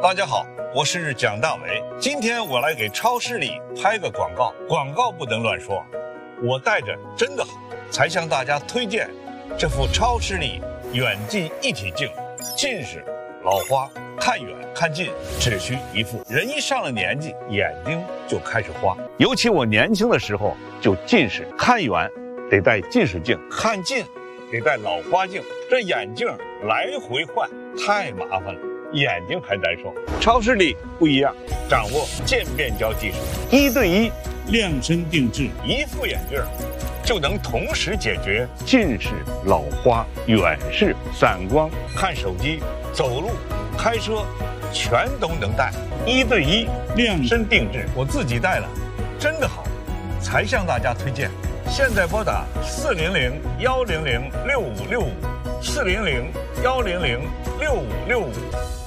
大家好，我是蒋大为。今天我来给超视力拍个广告，广告不能乱说。我戴着真的好，才向大家推荐这副超视力远近一体镜。近视、老花，看远看近只需一副。人一上了年纪，眼睛就开始花。尤其我年轻的时候就近视，看远得戴近视镜，看近得戴老花镜，这眼镜来回换太麻烦了，眼睛还难受。超视力不一样，掌握渐变焦技术，1对1 量身定制， 一副眼镜就能同时解决近视、老花、远视、散光、看手机、走路、开车，全都能戴。1对1量身定制，我自己戴了，真的好，才向大家推荐。现在拨打400-100-6565，400-100-6565。